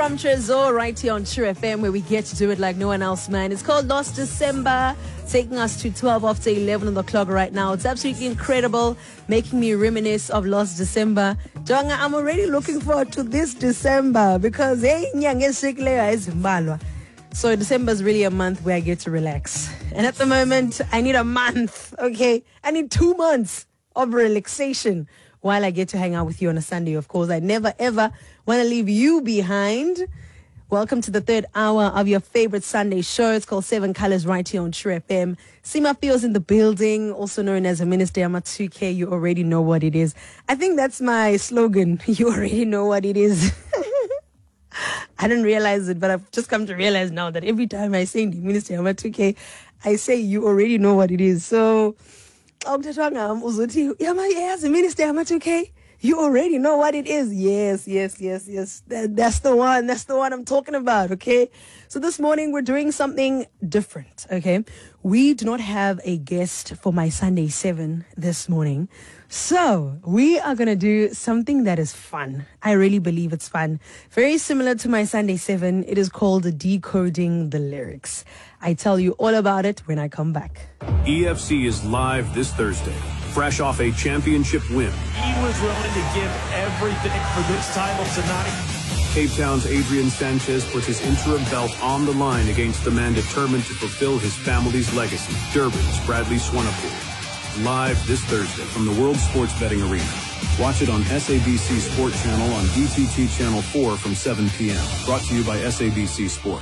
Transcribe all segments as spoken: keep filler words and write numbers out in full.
from Trezor right here on True F M, where we get to do it like no one else, man. It's called Lost December, taking us to twelve after eleven on the clock right now. It's absolutely incredible, making me reminisce of Lost December. Jonga, I'm already looking forward to this December because hey, so December is really a month where I get to relax. And at the moment, I need a month, okay? I need two months of relaxation while I get to hang out with you on a Sunday, of course. I never, ever want to leave you behind. Welcome to the third hour of your favorite Sunday show. It's called Seven Colors right here on True F M. Sima Feels in the building, also known as a Minister Amatuke. You already know what it is. I think that's my slogan. You already know what it is. I didn't realize it, but I've just come to realize now that every time I say Minister Amatuke, I say you already know what it is. So, Minister Amatuke, you already know what it is. Yes, yes, yes, yes. That, that's the one. That's the one I'm talking about, okay? So this morning we're doing something different, okay? We do not have a guest for my Sunday seven this morning. So we are going to do something that is fun. I really believe it's fun. Very similar to my Sunday seven. It is called Decoding the Lyrics. I tell you all about it when I come back. E F C is live this Thursday, fresh off a championship win. He was willing to give everything for this title tonight. Cape Town's Adrian Sanchez puts his interim belt on the line against the man determined to fulfill his family's legacy, Durban's Bradley Swanepoel. Live this Thursday from the World Sports Betting Arena. Watch it on S A B C Sport Channel on D T T Channel four from seven p.m. Brought to you by S A B C Sport.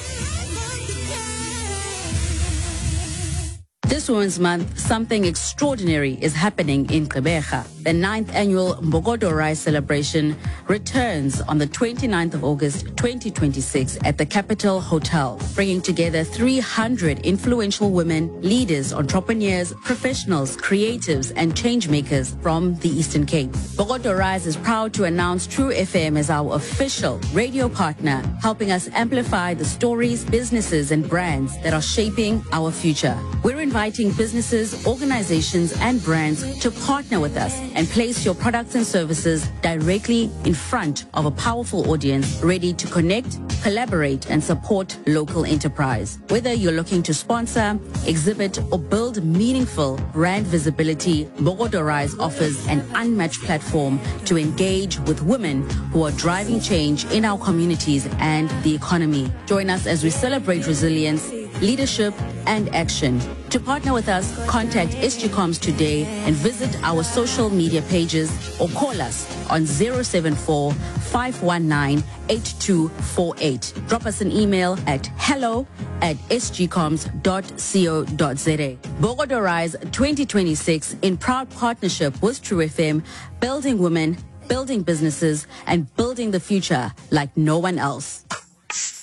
This Women's Month, something extraordinary is happening in Gqeberha. The ninth annual Mbokodo Rise celebration returns on the twenty-ninth of August, twenty twenty-six at the Capitol Hotel, bringing together three hundred influential women, leaders, entrepreneurs, professionals, creatives, and changemakers from the Eastern Cape. Mbokodo Rise is proud to announce True F M as our official radio partner, helping us amplify the stories, businesses, and brands that are shaping our future. We're inviting businesses, organizations, and brands to partner with us and place your products and services directly in front of a powerful audience ready to connect, collaborate, and support local enterprise. Whether you're looking to sponsor, exhibit, or build meaningful brand visibility, Mbokodo Rise offers an unmatched platform to engage with women who are driving change in our communities and the economy. Join us as we celebrate resilience, leadership, and action. To partner with us, contact S G Coms today and visit our social media pages or call us on zero seven four, five one nine, eight two four eight. Drop us an email at hello at s g coms dot co dot z a. Mbokodo Rise twenty twenty-six in proud partnership with True F M, building women, building businesses, and building the future like no one else.